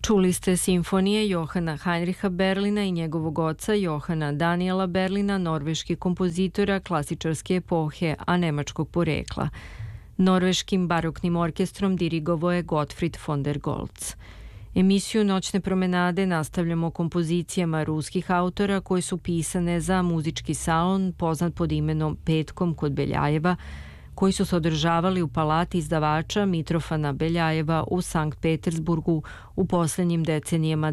Čuli ste simfonije Johana Heinricha Berlina i njegovog oca Johana Daniela Berlina, norveških kompozitora klasičarske epohe, a nemačkog porekla. Norveškim baroknim orkestrom dirigovao je Gottfried von der Goltz. Emisiju Noćne promenade nastavljamo kompozicijama ruskih autora koje su pisane za muzički salon poznat pod imenom Petkom kod Beljajeva, koji su se održavali u palati izdavača Mitrofana Beljajeva u Sankt Petersburgu u posljednjim decenijama